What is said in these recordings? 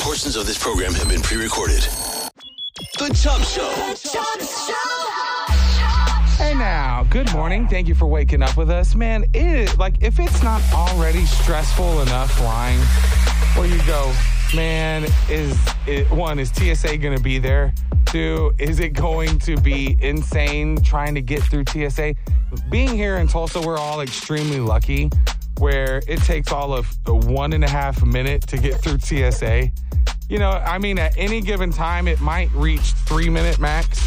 Portions of this program have been pre-recorded. The Chubb Show. Hey now, good morning. Thank you for waking up with us. Man, if it's not already stressful enough flying, where you go, man, is TSA going to be there? 2, is it going to be insane trying to get through TSA? Being here in Tulsa, we're all extremely lucky where it takes all of 1.5 minutes to get through TSA. You know, I mean, at any given time, it might reach 3-minute max.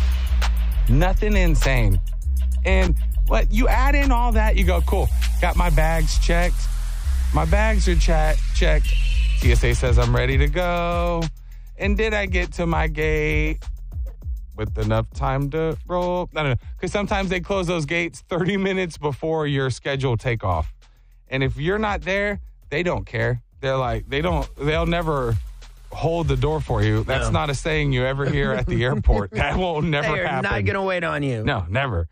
Nothing insane. And you add in all that, you go, cool, got my bags checked. My bags are checked. TSA says I'm ready to go. And did I get to my gate with enough time to roll? I don't know. Because sometimes they close those gates 30 minutes before your scheduled takeoff. And if you're not there, they don't care. They're like, they'll never hold the door for you. That's not a saying you ever hear at the airport. That won't never happen. They're not going to wait on you. No, never.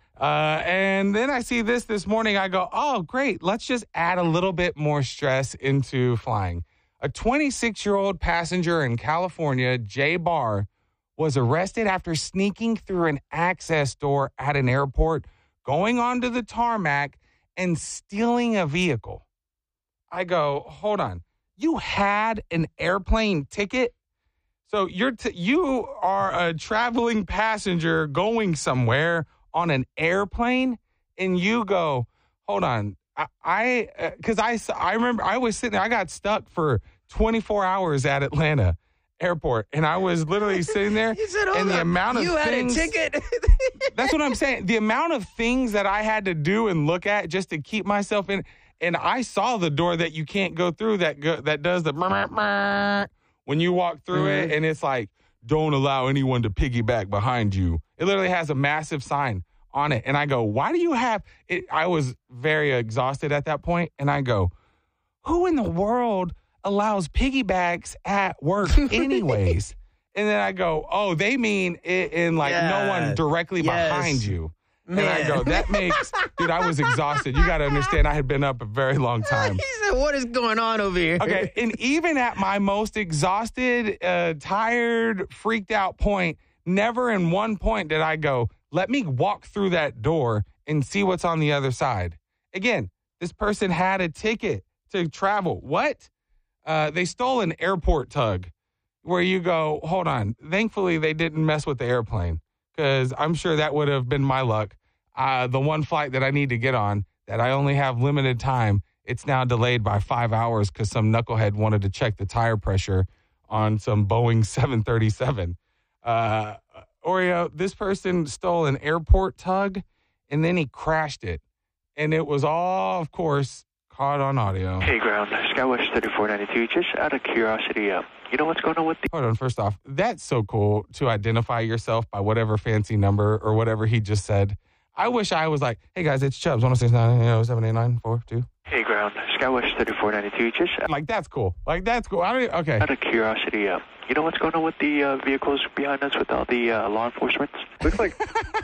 And then I see this morning. I go, oh, great. Let's just add a little bit more stress into flying. A 26-year-old passenger in California, Jay Barr, was arrested after sneaking through an access door at an airport, going onto the tarmac, and stealing a vehicle. I go, hold on. You had an airplane ticket? So you are a traveling passenger going somewhere on an airplane, and you go, hold on. I remember I was sitting there. I got stuck for 24 hours at Atlanta airport, and I was literally sitting there. You said, and the amount of you things, had a ticket. That's what I'm saying. The amount of things that I had to do and look at just to keep myself in. And I saw the door that you can't go through that does the when you walk through it, and it's like, don't allow anyone to piggyback behind you. It literally has a massive sign on it. And I go, why do you have it? I was very exhausted at that point. And I go, who in the world allows piggybacks at work anyways? And then I go, oh, they mean it in no one directly behind you. Man. And I go, that makes, dude, I was exhausted. You got to understand, I had been up a very long time. He said, what is going on over here? Okay, and even at my most exhausted, tired, freaked out point, never in one point did I go, let me walk through that door and see what's on the other side. Again, this person had a ticket to travel. What? They stole an airport tug where you go, hold on. Thankfully, they didn't mess with the airplane because I'm sure that would have been my luck. The one flight that I need to get on that I only have limited time, it's now delayed by 5 hours because some knucklehead wanted to check the tire pressure on some Boeing 737. Oreo, this person stole an airport tug, and then he crashed it. And it was all, of course, caught on audio. Hey, ground, Skywest 3492, just out of curiosity, you know what's going on with the... Hold on, first off, that's so cool to identify yourself by whatever fancy number or whatever he just said. I wish I was like, hey, guys, it's Chubbs, 1069, 78942. Hey, ground, Skywest 3492, just... Like, that's cool. Okay. Out of curiosity, you know what's going on with the vehicles behind us with all the law enforcement? Looks like...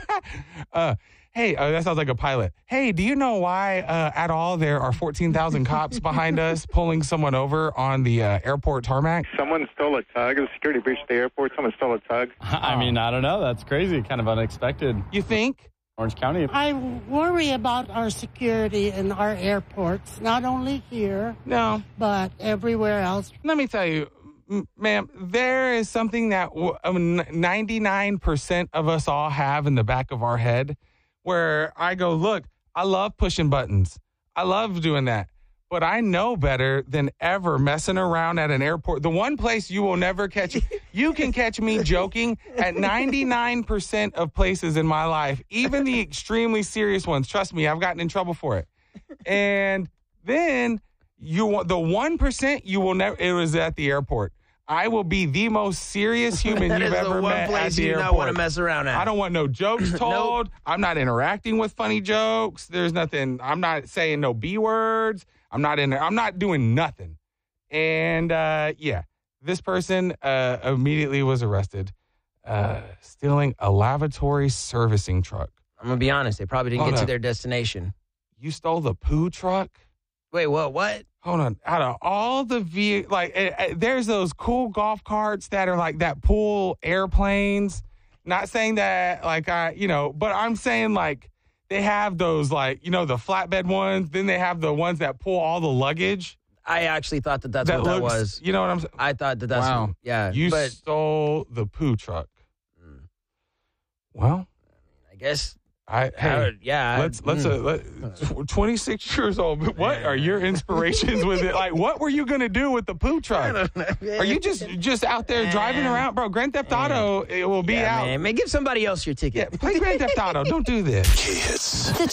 Hey, that sounds like a pilot. Hey, do you know why at all there are 14,000 cops behind us pulling someone over on the airport tarmac? Someone stole a tug. It was a security breach at the airport. Someone stole a tug. I mean, I don't know. That's crazy. Kind of unexpected. You think? Orange County. I worry about our security in our airports, not only here, but everywhere else. Let me tell you, ma'am, there is something that 99% of us all have in the back of our head where I go, look, I love pushing buttons. I love doing that. But I know better than ever messing around at an airport. The one place you will never catch, you can catch me joking at 99% of places in my life, even the extremely serious ones. Trust me, I've gotten in trouble for it. And then the 1% you will never, it was at the airport. I will be the most serious human you've ever met at the airport. Not want to mess around at. I don't want no jokes told. Nope. I'm not interacting with funny jokes. There's nothing. I'm not saying no B words. I'm not in there. I'm not doing nothing. And this person immediately was arrested, stealing a lavatory servicing truck. I'm gonna be honest. They probably didn't get to their destination. You stole the poo truck? Wait, what? Hold on. Out of all the there's those cool golf carts that are like that pull airplanes. Not saying that but I'm saying like they have those the flatbed ones. Then they have the ones that pull all the luggage. I actually thought that's what that was. You know what I'm saying? I thought that's wow. Yeah. You stole the poo truck. Well, I guess. Let's 26 years old. What are your inspirations with it? Like, what were you going to do with the poo truck? Are you just out there driving around? Bro, Grand Theft Auto, it will be out. Man, give somebody else your ticket. Yeah, play Grand Theft Auto. Don't do this. K-Hits.